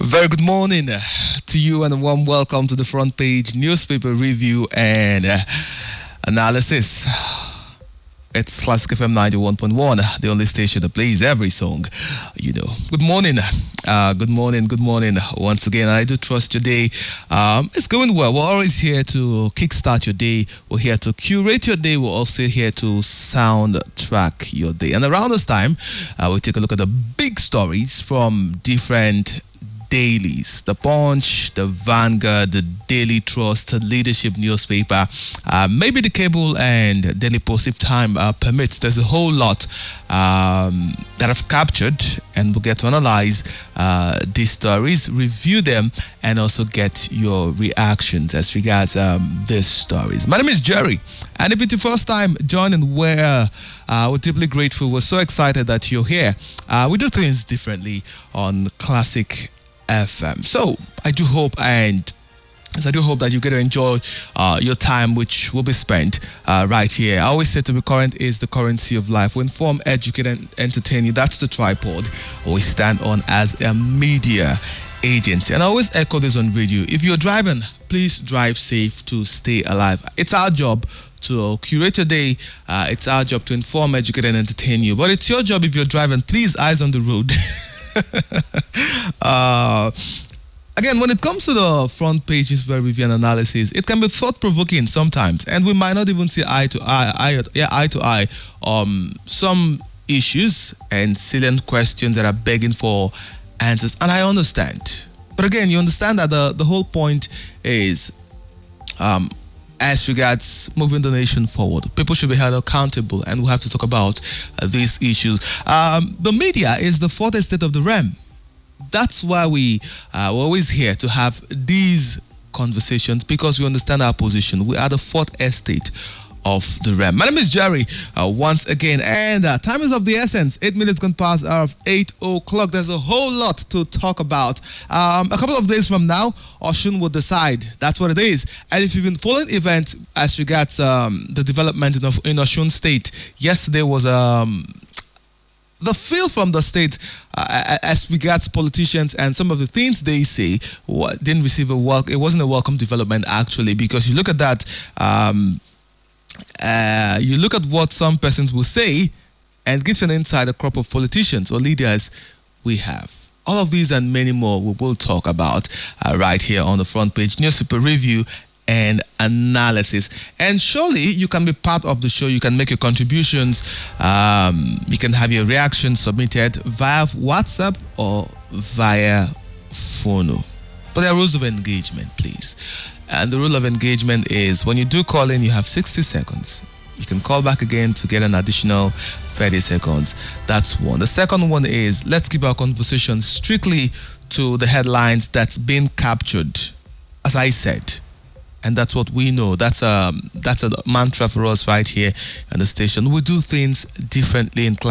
Very good morning to you and a warm welcome to the front page newspaper review and analysis. It's Classic FM 91.1, the only station that plays every song, you know. Good morning. Good morning. Once again, I do trust your day. It's going well. We're always here to kickstart your day. We're here to curate your day. We're also here to soundtrack your day. And around this time, we take a look at the big stories from different dailies, the Punch, the Vanguard, the Daily Trust, the Leadership newspaper, maybe the Cable and Daily Post if time permits. There's a whole lot that I've captured, and we'll get to analyze these stories, review them, and also get your reactions as regards these stories. My name is Jerry, and if it's your first time joining, we're deeply grateful. We're so excited that you're here. We do things differently on Classic FM. So I do hope that you get to enjoy your time, which will be spent right here. I always say to be current is the currency of life. We inform, educate, and entertain you. That's the tripod we stand on as a media agency. And I always echo this on radio. If you're driving, please drive safe to stay alive. It's our job to curate your day. It's our job to inform, educate, and entertain you. But it's your job if you're driving. Please, eyes on the road. Again, when it comes to the front pages where review and analysis, it can be thought-provoking sometimes, and we might not even see eye to eye some issues and salient questions that are begging for answers. And I understand, but again, you understand that the whole point is, as regards moving the nation forward, people should be held accountable, and we have to talk about these issues. The media is the fourth estate of the realm. That's why we're always here to have these conversations, because we understand our position. We are the fourth estate of the realm. My name is Jerry, once again, and time is of the essence. 8 minutes gone past of 8 o'clock. There's a whole lot to talk about. A couple of days from now, Osun will decide. That's what it is. And if you've been following events as regards the development in Osun State, yesterday was the feel from the state as regards politicians and some of the things they say didn't receive it wasn't a welcome development, actually, because you look at that. You look at what some persons will say, and gives an insight a crop of politicians or leaders we have. All of these and many more we will talk about right here on the front page newspaper review and analysis. And surely you can be part of the show. You can make your contributions. You can have your reactions submitted via WhatsApp or via phone. But there are rules of engagement, please. And the rule of engagement is when you do call in, you have 60 seconds. You can call back again to get an additional 30 seconds. That's one. The second one is, let's keep our conversation strictly to the headlines that's been captured, as I said. And that's what we know. That's a mantra for us right here on the station. We do things differently in class.